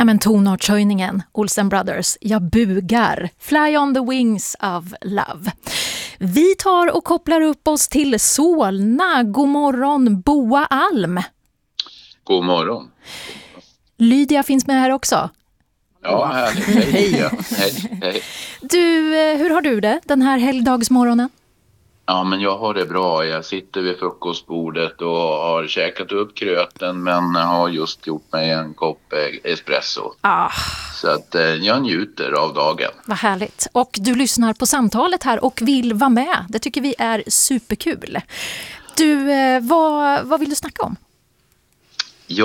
Ja, men tonartshöjningen, Olsen Brothers, jag bugar. Fly on the wings of love. Vi tar och kopplar upp oss till Solna. God morgon, Boa Alm. God morgon. Lydia finns med här också. Ja, härligt. Hej. Hej. Du, hur har du det den här helgdagsmorgonen? Ja, men jag har det bra. Jag sitter vid frukostbordet och har käkat upp kröten, men har just gjort mig en kopp espresso. Så att jag njuter av dagen. Vad härligt. Och du lyssnar på samtalet här och vill vara med. Det tycker vi är superkul. Du, vad vill du snacka om? Vi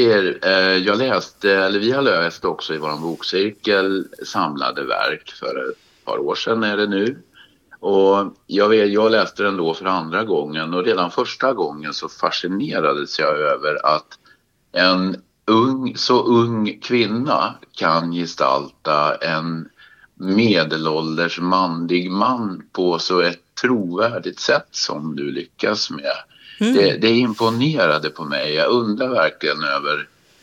har läst också i vår bokcirkel samlade verk för ett par år sedan är det nu. Och jag läste den då för andra gången, och redan första gången så fascinerades jag över att en så ung kvinna kan gestalta en medelålders manlig man på så ett trovärdigt sätt som du lyckas med. Det imponerade på mig. Jag undrar verkligen över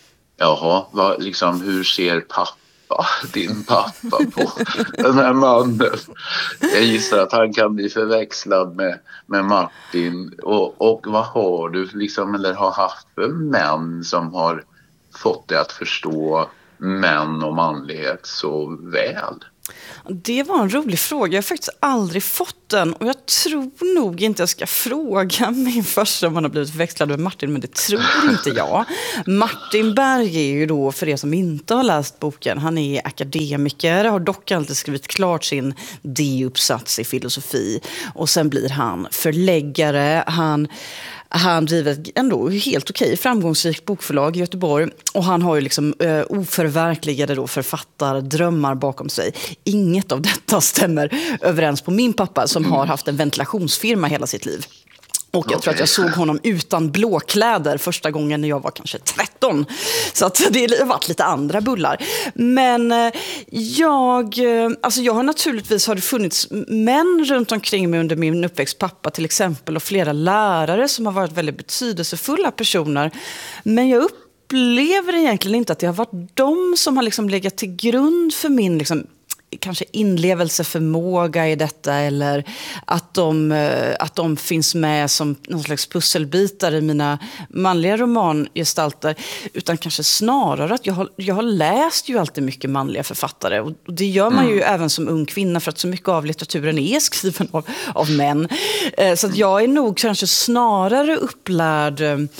hur ser din pappa på den här mannen. Jag gissar att han kan bli förväxlad med Martin. Och vad har du eller har haft för män som har fått dig att förstå män och manlighet så väl? Det var en rolig fråga. Jag har faktiskt aldrig fått den. Och jag tror nog inte jag ska fråga min farsa om han har blivit förväxlad med Martin. Men det tror inte jag. Martin Berg är ju då, för er som inte har läst boken, han är akademiker. Har dock alltid skrivit klart sin D-uppsats i filosofi. Och sen blir han förläggare. Han driver ett ändå helt okej framgångsrikt bokförlag i Göteborg, och han har ju oförverkligade då författardrömmar bakom sig. Inget av detta stämmer överens på min pappa som har haft en ventilationsfirma hela sitt liv. Och jag tror att jag såg honom utan blåkläder första gången när jag var kanske 13. Så att det har varit lite andra bullar. Men jag har naturligtvis, har det funnits män runt omkring mig under min uppväxt, pappa till exempel, och flera lärare som har varit väldigt betydelsefulla personer. Men jag upplever egentligen inte att det har varit de som har legat till grund för min kanske inlevelseförmåga i detta, eller att de finns med som någon slags pusselbitar i mina manliga romangestalter, utan kanske snarare att jag har läst ju alltid mycket manliga författare, och det gör man ju även som ung kvinna, för att så mycket av litteraturen är skriven av män. Så att jag är nog kanske snarare upplärd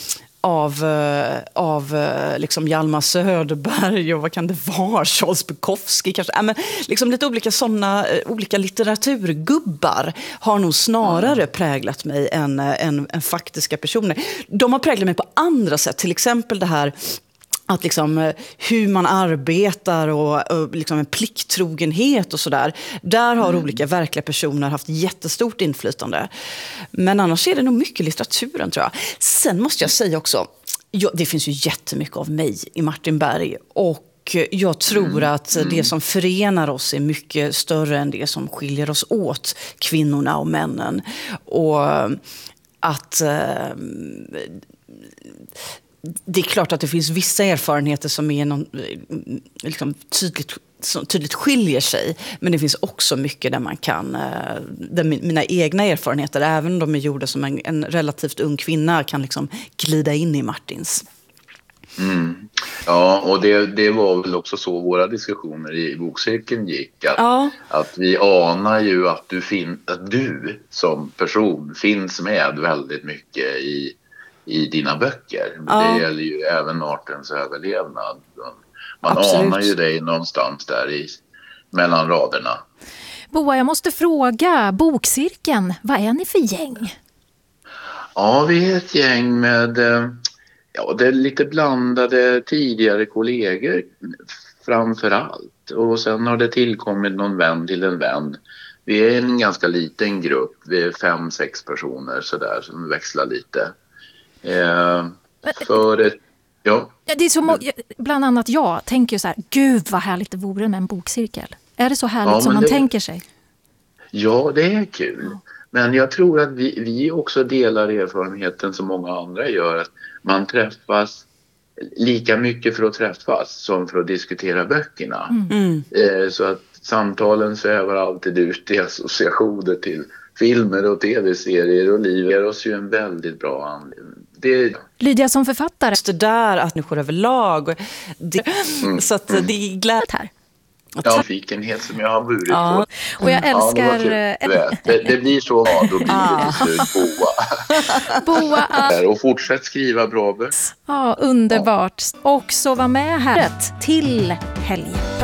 av Hjalmar Söderberg och vad kan det vara, Charles Bukowski kanske. Lite olika litteraturgubbar har nog snarare präglat mig än faktiska personer. De har präglat mig på andra sätt, till exempel det här att hur man arbetar och en plikttrogenhet och sådär. Där har olika verkliga personer haft jättestort inflytande. Men annars är det nog mycket litteraturen, tror jag. Sen måste jag säga också, det finns ju jättemycket av mig i Martin Berg, och jag tror att det som förenar oss är mycket större än det som skiljer oss åt, kvinnorna och männen. Och att det är klart att det finns vissa erfarenheter som är tydligt skiljer sig, men det också också mycket där man kan, där mina egna erfarenheter, även om de är gjorda som en relativt ung kvinna, kan glida in i Martins. Ja, och det var väl också så våra diskussioner i bokcirkeln gick, att vi anar ju att du som person finns med väldigt mycket i dina böcker. Det gäller ju även artens överlevnad. Man anar ju dig någonstans där mellan raderna. Boa, jag måste fråga, bokcirkeln, vad är ni för gäng? Ja, vi är ett gäng med det är lite blandade tidigare kollegor framför allt. Och sen har det tillkommit någon vän till en vän. Vi är en ganska liten grupp, vi är 5-6 personer sådär, som växlar lite. Det är så bland annat jag tänker så här, gud vad härligt det vore med en bokcirkel. Är det så härligt som man tänker sig? Ja, det är kul. Men jag tror att vi också delar erfarenheten som många andra gör, att man träffas lika mycket för att träffas som för att diskutera böckerna. Så att samtalen svävar alltid ut i associationer till filmer och tv-serier och liv ger oss ju en väldigt bra anledning. Lydia som författare. Det där att människor överlag. Så att det är glädje här. Ja, fikenhet som jag har burit på. Och jag älskar... Det blir så då blir det till slut Boa. Och fortsätt skriva bra böcker. Ja, underbart. Och så var med här till helg.